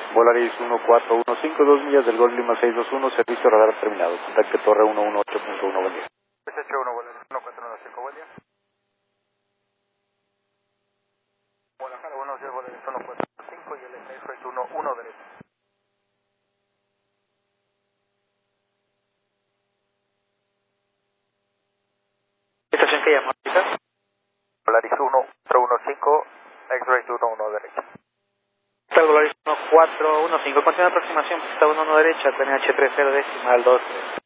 Volaris 1415, 2 millas del Gol Lima 621, servicio radar terminado. Contacte Torre 118.1, buen día. 81, Volaris 1415, buen día. Guadalajara, buenos días, Volaris 1415 y el X-Ray 11 derecho. ¿Estación que llamó ahorita? Volaris 1415, X-Ray 11 derecho. Está el Volaris 1415, continúa aproximación, está 11 derecha, PNH 30 decimal 2.